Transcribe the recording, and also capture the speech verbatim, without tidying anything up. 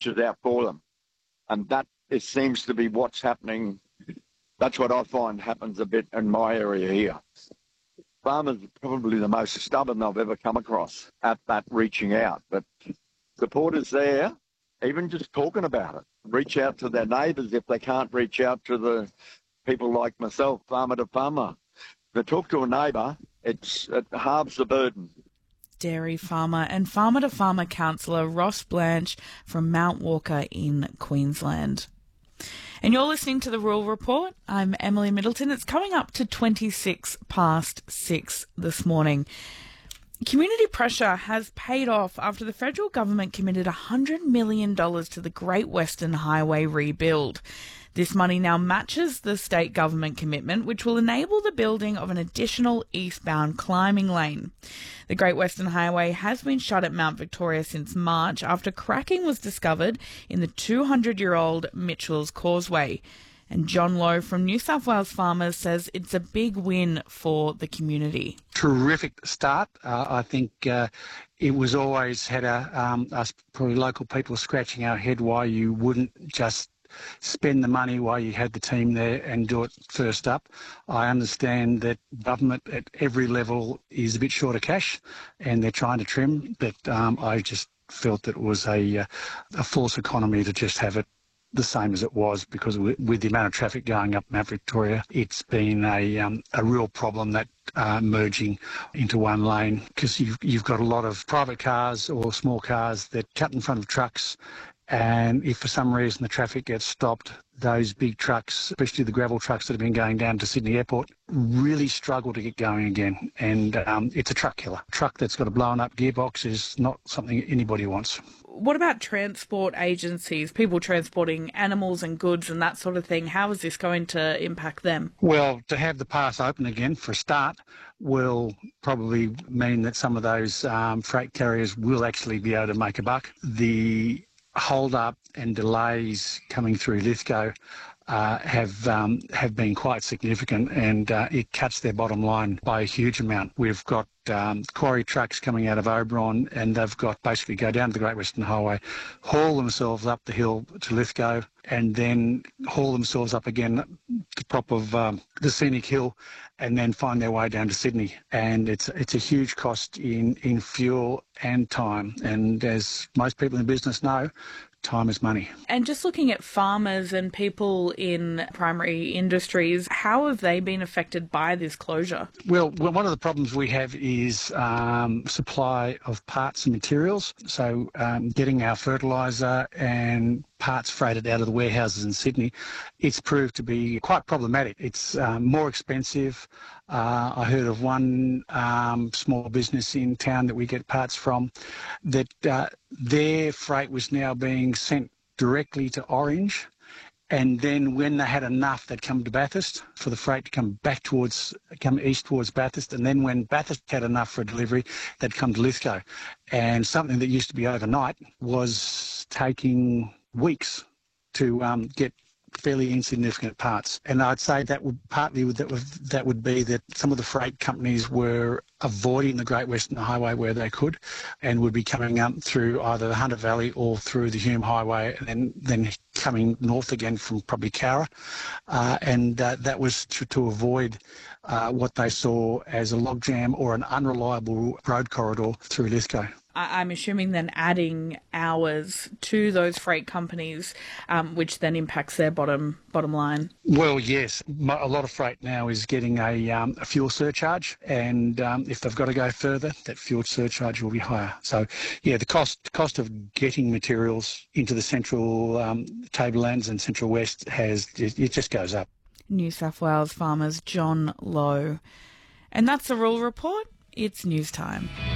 reaches out for them. And that it seems to be what's happening. That's what I find happens a bit in my area here. Farmers are probably the most stubborn I've ever come across at that reaching out. But supporters there, even just talking about it, reach out to their neighbours if they can't reach out to the people like myself, farmer to farmer. To talk to a neighbour, it's, it halves the burden. Dairy farmer and farmer-to-farmer councillor Ross Blanche from Mount Walker in Queensland. And you're listening to The Rural Report. I'm Emily Middleton. It's coming up to twenty-six past six this morning. Community pressure has paid off after the federal government committed one hundred million dollars to the Great Western Highway rebuild. This money now matches the state government commitment, which will enable the building of an additional eastbound climbing lane. The Great Western Highway has been shut at Mount Victoria since March after cracking was discovered in the two hundred year old Mitchell's Causeway. And John Lowe from New South Wales Farmers says it's a big win for the community. Terrific start. Uh, I think uh, it was always had a, um, us probably local people scratching our head why you wouldn't just spend the money while you had the team there and do it first up. I understand that government at every level is a bit short of cash and they're trying to trim, but um, I just felt that it was a, a false economy to just have it the same as it was, because with the amount of traffic going up Mount Victoria, it's been a um, a real problem that uh, merging into one lane, because you've, you've got a lot of private cars or small cars that cut in front of trucks. And if for some reason the traffic gets stopped, those big trucks, especially the gravel trucks that have been going down to Sydney Airport, really struggle to get going again. And um, it's a truck killer. A truck that's got a blown up gearbox is not something anybody wants. What about transport agencies, people transporting animals and goods and that sort of thing? How is this going to impact them? Well, to have the pass open again for a start will probably mean that some of those um, freight carriers will actually be able to make a buck. The hold up and delays coming through Lithgow uh, have um, have been quite significant, and uh, it cuts their bottom line by a huge amount. We've got um, quarry trucks coming out of Oberon, and they've got basically go down to the Great Western Highway, haul themselves up the hill to Lithgow, and then haul themselves up again the top of um, the scenic hill, and then find their way down to Sydney. And it's it's a huge cost in, in fuel and time. And as most people in business know, time is money. And just looking at farmers and people in primary industries, how have they been affected by this closure? Well, well one of the problems we have is um, supply of parts and materials. So um, getting our fertiliser and parts freighted out of the warehouses in Sydney, it's proved to be quite problematic. It's um, more expensive. Uh, I heard of one um, small business in town that we get parts from that uh, their freight was now being sent directly to Orange, and then when they had enough, they'd come to Bathurst for the freight to come back towards, come east towards Bathurst, and then when Bathurst had enough for a delivery, they'd come to Lithgow. And something that used to be overnight was taking weeks to um, get fairly insignificant parts. And I'd say that would partly that would, that would be that some of the freight companies were avoiding the Great Western Highway where they could, and would be coming up through either the Hunter Valley or through the Hume Highway, and then, then coming north again from probably Cowra. Uh, and uh, that was to, to avoid uh, what they saw as a logjam or an unreliable road corridor through Lithgow. I'm assuming then adding hours to those freight companies, um, which then impacts their bottom bottom line. Well, yes. A lot of freight now is getting a, um, a fuel surcharge, and um, if they've got to go further, that fuel surcharge will be higher. So, yeah, the cost cost of getting materials into the central um, tablelands and central west has it just goes up. New South Wales Farmers John Lowe. And that's the Rural Report. It's news time.